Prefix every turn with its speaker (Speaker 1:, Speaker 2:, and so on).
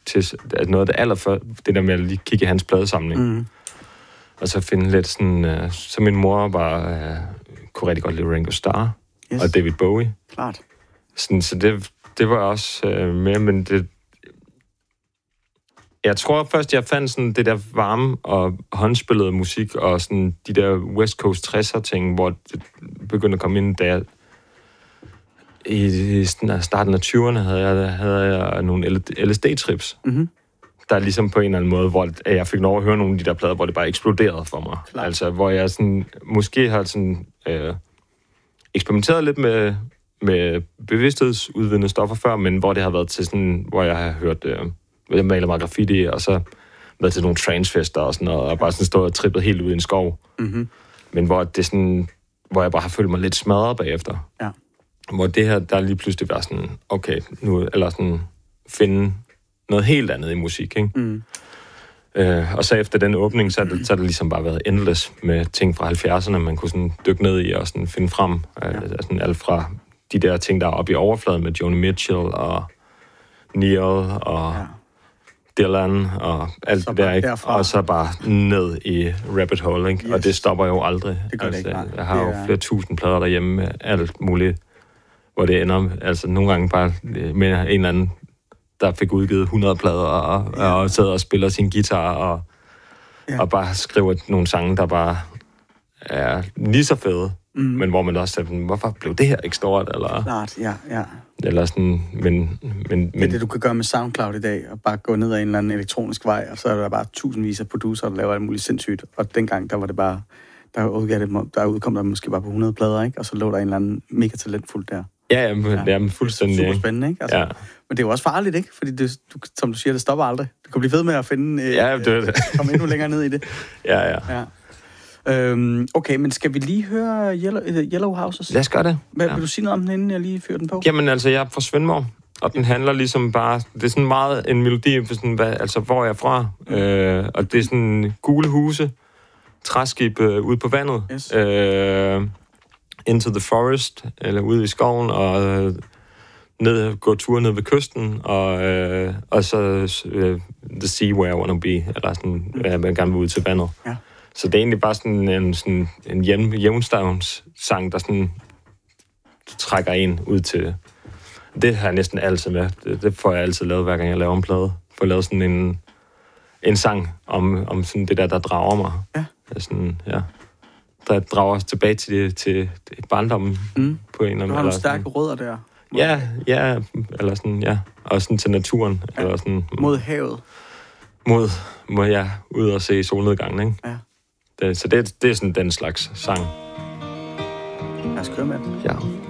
Speaker 1: til noget af det allerførste, det der med at lige kigge i hans pladesamling. Og så finde lidt sådan... så min mor kunne rigtig godt lide Ringo Starr og David Bowie.
Speaker 2: Klart.
Speaker 1: Sådan, så det var også mere, men det... Jeg tror først, jeg fandt sådan det der varme og håndspillede musik, og sådan de der West Coast 60'er ting, hvor det begyndte at komme ind, da jeg i starten af 20'erne havde jeg nogle LSD-trips, der ligesom på en eller anden måde, hvor jeg fik lov at høre nogle af de der plader, hvor det bare eksploderede for mig. Klar. Altså, hvor jeg sådan, måske har sådan, eksperimenteret lidt med bevidsthedsudvidende stoffer før, men hvor det har været til sådan, hvor jeg har hørt... jeg maler mig graffiti, og så været til nogle transfester og sådan noget, og bare sådan stået og trippet helt ud i en skov. Men hvor det sådan, hvor jeg bare har følt mig lidt smadret bagefter. Ja. Hvor det her, der lige pludselig var sådan, okay, nu, eller sådan, finde noget helt andet i musik, ikke? Og så efter den åbning, så har det ligesom bare været endless med ting fra 70'erne, man kunne sådan dykke ned i og sådan finde frem. Sådan alt fra de der ting, der er oppe i overfladen med Joni Mitchell og Neil og Dylan og alt så det der, ikke? Derfra. Og så bare ned i rabbit hole, ikke? Yes. Og det stopper jo aldrig.
Speaker 2: Det gør det ikke,
Speaker 1: jeg har jo flere tusind plader derhjemme med alt muligt, hvor det ender, altså nogle gange bare med en eller anden, der fik udgivet 100 plader og sidder og spiller sin guitar og bare skriver nogle sange, der bare er lige så fede, men hvor man også siger, hvorfor blev det her ikke stort? Eller,
Speaker 2: klart, ja.
Speaker 1: Eller sådan, men...
Speaker 2: Det er det, du kan gøre med SoundCloud i dag, og bare gå ned ad en eller anden elektronisk vej, og så er der bare tusindvis af producer, der laver alt muligt sindssygt. Og dengang, der var det bare... Der udkom der måske bare på 100 plader, ikke? Og så lå der en eller anden mega talentfuld der.
Speaker 1: Ja, det er fuldstændig...
Speaker 2: Super spændende, ikke? Altså, men det er jo også farligt, ikke? Fordi det, som du siger, det stopper aldrig. Du kan blive ved med at finde...
Speaker 1: det.
Speaker 2: Komme endnu længere ned i det.
Speaker 1: Ja.
Speaker 2: Okay, men skal vi lige høre Yellow Houses?
Speaker 1: Lad os gøre det.
Speaker 2: Vil du sige noget om den, inden jeg lige fyrer den på?
Speaker 1: Jamen altså, jeg er fra Svendborg, og den handler ligesom bare... Det er sådan meget en melodi, sådan, hvor jeg er fra. Og det er sådan gule huse, træskib ude på vandet, into the forest, eller ude i skoven, og gå tur ned ved kysten, og så the sea where I wanna be, eller sådan, jeg gerne vil ud til vandet. Ja. Så det er egentlig bare sådan en jævnstavns-sang, der sådan trækker en ud til... Det har jeg næsten altid med. Det får jeg altid lavet, hver gang jeg laver en plade. Får lavet sådan en sang om sådan det der drager mig. Ja. Sådan, der drager os tilbage til barndommen på en eller anden...
Speaker 2: Du har nogle stærke rødder der.
Speaker 1: Ja, eller sådan, og sådan til naturen. Ja. Eller sådan,
Speaker 2: mod havet.
Speaker 1: Må jeg ud og se solnedgangen, ikke?
Speaker 2: Ja.
Speaker 1: Så det er sådan den slags sang.
Speaker 2: Lad os køre med den.
Speaker 1: Ja.